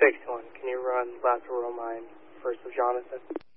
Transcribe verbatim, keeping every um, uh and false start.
six one, can you run lateral mine first of Jonathan?